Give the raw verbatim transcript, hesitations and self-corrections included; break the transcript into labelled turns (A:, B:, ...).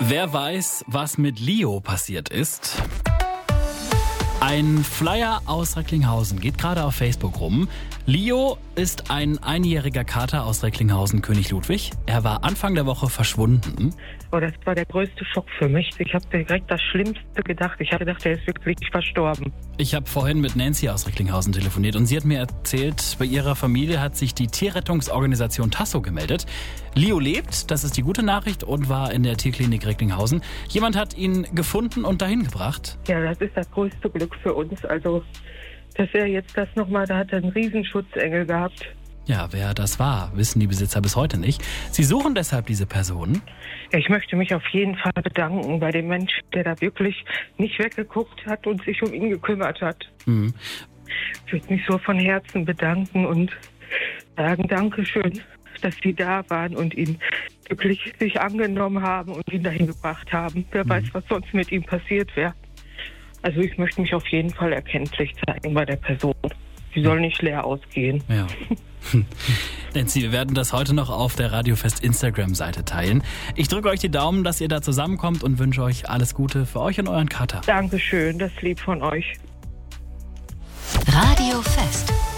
A: Wer weiß, was mit Leo passiert ist? Ein Flyer aus Recklinghausen geht gerade auf Facebook rum. Leo ist ein einjähriger Kater aus Recklinghausen, König Ludwig. Er war Anfang der Woche verschwunden.
B: Oh, das war der größte Schock für mich. Ich habe direkt das Schlimmste gedacht. Ich habe gedacht, er ist wirklich verstorben.
A: Ich habe vorhin mit Nancy aus Recklinghausen telefoniert und sie hat mir erzählt, bei ihrer Familie hat sich die Tierrettungsorganisation Tasso gemeldet. Leo lebt, das ist die gute Nachricht, und war in der Tierklinik Recklinghausen. Jemand hat ihn gefunden und dahin gebracht.
B: Ja, das ist das größte Glück für uns. Also, das wäre jetzt das nochmal, da hat er einen riesen Schutzengel gehabt.
A: Ja, wer das war, wissen die Besitzer bis heute nicht. Sie suchen deshalb diese Person.
B: Ich möchte mich auf jeden Fall bedanken bei dem Menschen, der da wirklich nicht weggeguckt hat und sich um ihn gekümmert hat.
A: Mhm.
B: Ich würde mich so von Herzen bedanken und sagen Dankeschön, dass Sie da waren und ihn wirklich sich angenommen haben und ihn dahin gebracht haben. Wer mhm. weiß, was sonst mit ihm passiert wäre. Also ich möchte mich auf jeden Fall erkenntlich zeigen bei der Person. Sie soll nicht leer ausgehen.
A: Ja. Nancy, wir werden das heute noch auf der Radiofest Instagram-Seite teilen. Ich drücke euch die Daumen, dass ihr da zusammenkommt und wünsche euch alles Gute für euch und euren Kater.
B: Dankeschön, das ist lieb von euch.
C: Radiofest.